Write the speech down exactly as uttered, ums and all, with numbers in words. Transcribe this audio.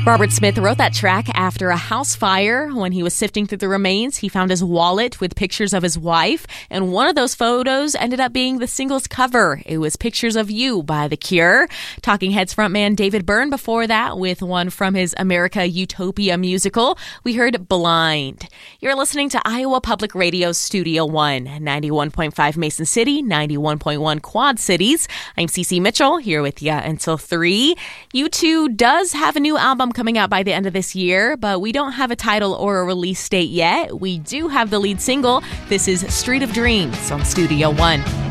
Robert Smith wrote that track after a house fire. When he was sifting through the remains, he found his wallet with pictures of his wife, and one of those photos ended up being the single's cover. It was Pictures of You by The Cure. Talking Heads frontman David Byrne before that with one from his America Utopia musical. We heard Blind. You're listening to Iowa Public Radio's Studio One, ninety-one point five Mason City, ninety-one point one Quad Cities. I'm Cece Mitchell here with you until three. U two does have a new album coming out by the end of this year, but we don't have a title or a release date yet. We do have the lead single. This is Street of Dreams on Studio One.